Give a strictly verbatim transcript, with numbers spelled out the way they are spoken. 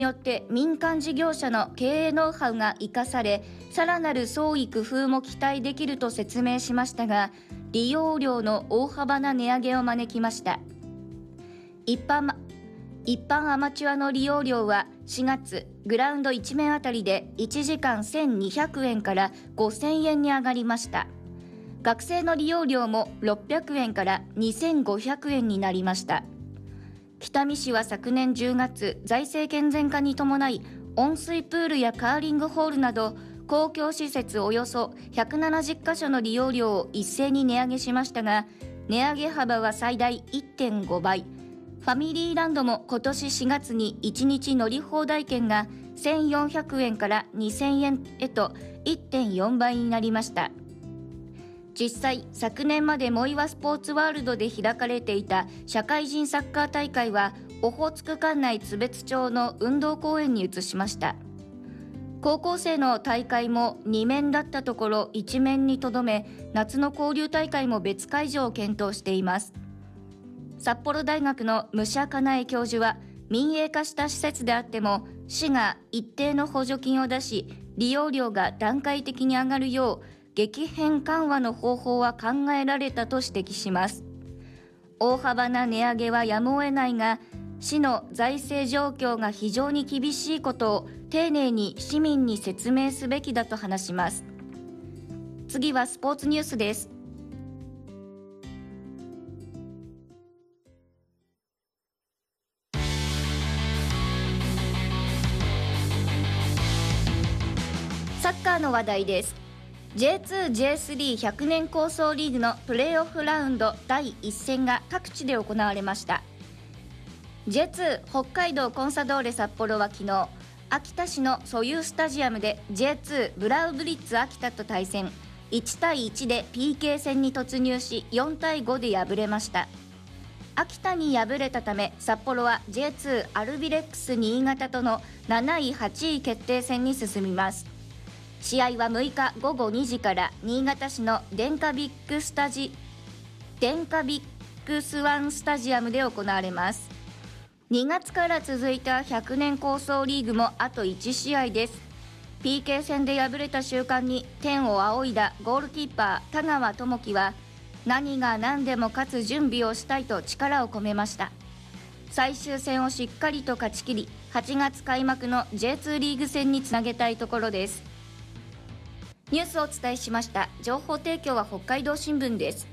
によって民間事業者の経営ノウハウが生かされ、さらなる創意工夫も期待できると説明しましたが、利用料の大幅な値上げを招きました。一般一般アマチュアの利用料はしがつ、グラウンドいち面あたりでいちじかんせんにひゃくえんからごせんえんに上がりました。学生の利用料もろっぴゃくえんからにせんごひゃくえんになりました。北見市は昨年じゅうがつ、財政健全化に伴い、温水プールやカーリングホールなど公共施設およそひゃくななじゅっかしょの利用料を一斉に値上げしましたが、値上げ幅は最大 いってんごばい。ファミリーランドも今年しがつにいちにち乗り放題券がせんよんひゃくえんからにせんえんへと いってんよんばいになりました。実際、昨年までモイワスポーツワールドで開かれていた社会人サッカー大会はオホーツク管内津別町の運動公園に移しました。高校生の大会もに面だったところいち面にとどめ、夏の交流大会も別会場を検討しています。札幌大学の武者かなえ教授は、民営化した施設であっても市が一定の補助金を出し、利用料が段階的に上がるよう激変緩和の方法は考えられたと指摘します。大幅な値上げはやむを得ないが、市の財政状況が非常に厳しいことを丁寧に市民に説明すべきだと話します。次はスポーツニュースです。サッカーの話題です。ジェイツー、ジェイスリーひゃくねん構想リーグのプレーオフラウンドだいいっ戦が各地で行われました。 ジェイツー 北海道コンサドーレ札幌は昨日、秋田市のソユースタジアムで ジェイツー ブラウブリッツ秋田と対戦、いちたいいちで ピーケー 戦に突入しよんたいごで敗れました。秋田に敗れたため札幌は ジェイツー アルビレックス新潟とのなない、はちい決定戦に進みます。試合はむいかごごにじから新潟市のデンカビッグスタジデンカビッグスワンスタジアムで行われます。にがつから続いたひゃくねん構想リーグもあといち試合です。 ピーケー 戦で敗れた瞬間に天を仰いだゴールキーパー田川智樹は、何が何でも勝つ準備をしたいと力を込めました。最終戦をしっかりと勝ち切り、はちがつ開幕の ジェイツー リーグ戦につなげたいところです。ニュースをお伝えしました。情報提供は北海道新聞です。